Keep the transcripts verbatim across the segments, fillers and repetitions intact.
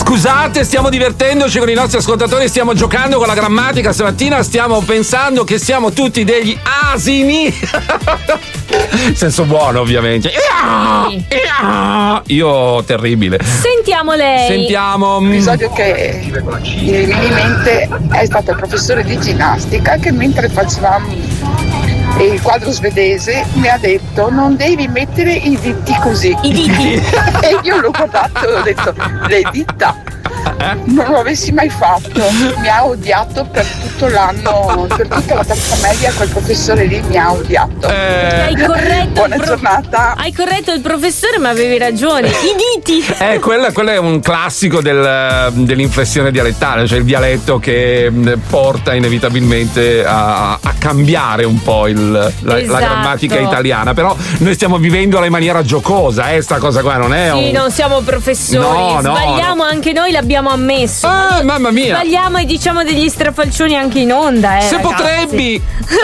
Scusate, stiamo divertendoci con i nostri ascoltatori, stiamo giocando con la grammatica stamattina, stiamo pensando che siamo tutti degli asini. Senso buono, ovviamente. Sì. Io terribile. Sentiamo lei. Sentiamo. L'episodio che mi viene in mente è stato il professore di ginnastica che mentre facevamo il quadro svedese mi ha detto: non devi mettere i diti così. I diti. E io l'ho guardato e ho detto: le dita. Non lo avessi mai fatto, mi ha odiato per tutto l'anno, per tutta la terza media quel professore lì mi ha odiato. Eh, Hai corretto Buona il pro- giornata. Hai corretto il professore, ma avevi ragione. I diti. Eh, quello, quello è un classico del, dell'inflessione dialettale, cioè il dialetto che porta inevitabilmente a, a cambiare un po' il, la, Esatto. la grammatica italiana. Però noi stiamo vivendola in maniera giocosa, eh, sta cosa qua non è Sì, un... non siamo professori. No, no, Sbagliamo no. anche noi, l'abbiamo ammesso. Ah, mamma mia. Sbagliamo e diciamo degli strafalcioni anche in onda, eh. Se ragazzi. potrebbe.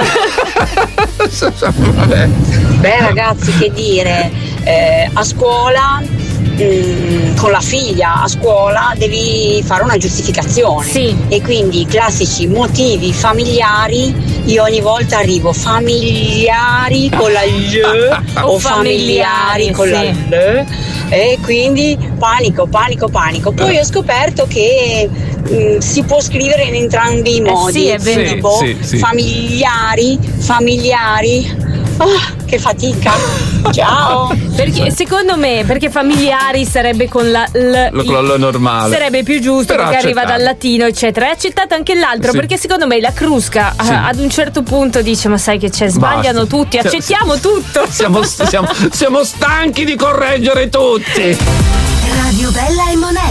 Vabbè. Beh ragazzi, che dire, eh, a scuola mh, con la figlia a scuola devi fare una giustificazione. Sì. E quindi i classici motivi familiari, io ogni volta arrivo familiari con la L O o familiari familiari, con la sì. L, e quindi panico, panico, panico. Poi ho scoperto che mh, si può scrivere in entrambi i modi. sì, è vero. Tipo Sì, sì, sì. familiari, familiari. Ah, che fatica. Ciao. Perché secondo me, perché familiari sarebbe con la L, Lo- con la L normale. sarebbe più giusto, Però perché arriva accettabile. dal latino, eccetera. È accettato anche l'altro, Sì. perché secondo me la crusca Sì. a- ad un certo punto dice: ma sai che c'è, sbagliano Basta. tutti, Sì. accettiamo tutto. Siamo, siamo, siamo stanchi di correggere tutti. Radio Bella e Monello.